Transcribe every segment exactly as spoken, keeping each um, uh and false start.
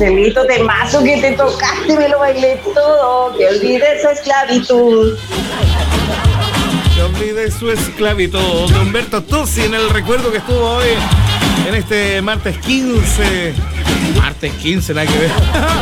Marcelito, temazo que te tocaste, me lo bailé todo. Que olvides esa esclavitud. Que olvide su esclavitud. De Humberto Tozzi en el recuerdo que estuvo hoy en este martes quince. Martes quince, nada que ver.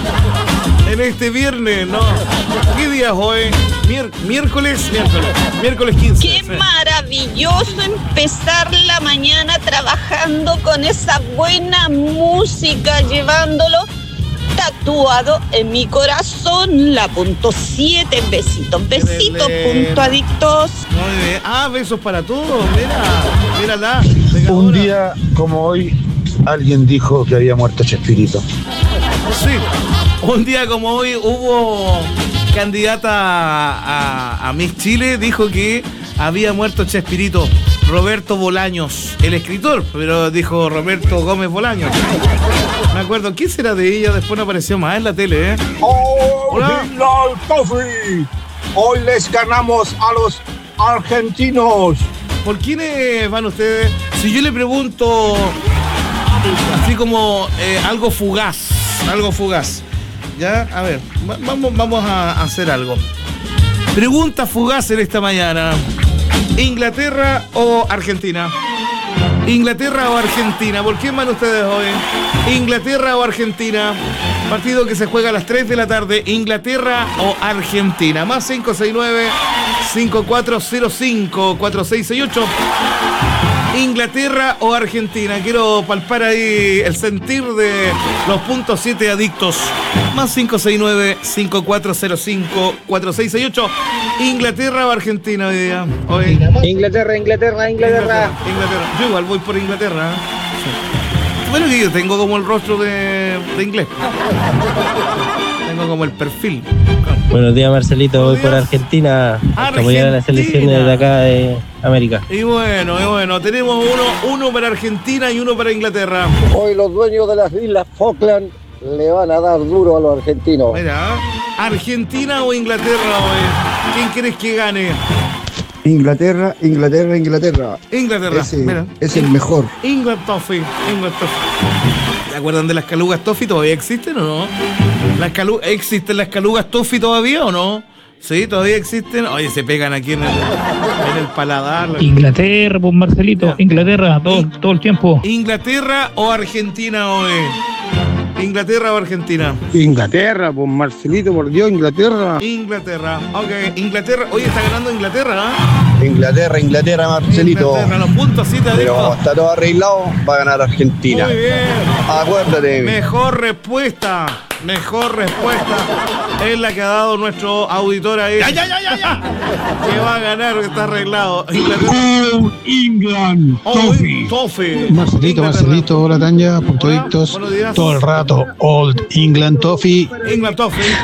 En este viernes, ¿no? ¿Qué día es hoy? Mier- miércoles, miércoles, miércoles quince. Qué sí. maravilloso empezar la mañana trabajando con esa buena música, llevándolo tatuado en mi corazón. La punto siete, besitos, besitos, Qué punto adictos. Muy bien. Ah, besos para todos. Mira, mírala. Un día como hoy, alguien dijo que había muerto Chespirito. Sí, un día como hoy hubo candidata a, a, a Miss Chile, dijo que había muerto Chespirito. Roberto Bolaños, el escritor, pero dijo Roberto Gómez Bolaños. Me acuerdo, ¿quién será de ella? Después no apareció más en la tele, ¿eh? ¡Oh, Hola. Hilal Toffee! Hoy les ganamos a los argentinos. ¿Por quiénes van ustedes? Si yo le pregunto así como eh, algo fugaz, algo fugaz, ¿ya? A ver, va- vamos, vamos a hacer algo. Pregunta fugaz en esta mañana. ¿Inglaterra o Argentina? ¿Inglaterra o Argentina? ¿Por quién van ustedes hoy? ¿Inglaterra o Argentina? Partido que se juega a las tres de la tarde. ¿Inglaterra o Argentina? Más cinco seis nueve, cinco cuatro cero cinco, cuatro seis seis ocho. ¿Inglaterra o Argentina? Quiero palpar ahí el sentir de los puntos siete adictos. Más cinco seis nueve, cinco cuatro cero cinco, cuatro seis seis ocho. ¿Inglaterra o Argentina hoy día? Hoy. Inglaterra, Inglaterra, Inglaterra. Inglaterra. Yo igual voy por Inglaterra. ¿eh? Sí. Bueno, que yo tengo como el rostro de, de inglés. Tengo como el perfil. Buenos días, Marcelito. Voy Buenos por días. Argentina a apoyar a las Argentina. selecciones de acá de América. Y bueno, y bueno, tenemos uno, uno para Argentina y uno para Inglaterra. Hoy los dueños de las Islas Falkland le van a dar duro a los argentinos. Mira, ¿Argentina o Inglaterra hoy? ¿Quién crees que gane? Inglaterra, Inglaterra, Inglaterra. Inglaterra, Ese mira. es el mejor. England Toffee, England Toffee. ¿Se acuerdan de las calugas Toffee? ¿Todavía existen o no? ¿Las calu- ¿Existen las calugas Toffee todavía o no? Sí, todavía existen. Oye, se pegan aquí en el, en el paladar. Inglaterra, pues Marcelito, Inglaterra, todo, todo el tiempo. ¿Inglaterra o Argentina hoy? ¿Inglaterra o Argentina? Inglaterra, pues Marcelito, por Dios, Inglaterra. Inglaterra, ok, Inglaterra. Hoy está ganando Inglaterra, ¿eh? Inglaterra, Inglaterra, Marcelito. Inglaterra, los puntos sí te Pero digo. está todo arreglado, va a ganar Argentina. Muy bien. Acuérdate de mí. Mejor respuesta, mejor respuesta es la que ha dado nuestro auditor ahí. ¡Ya, ya, ya, ya, ya! Que va a ganar, que está arreglado. Inglaterra. All England Oh, Toffee. Toffee. Marcelito, Inglaterra. Marcelito, hola Tanya, punto Hola, adictos. buenos días. Todo el rato, Old England Toffee. England Toffee.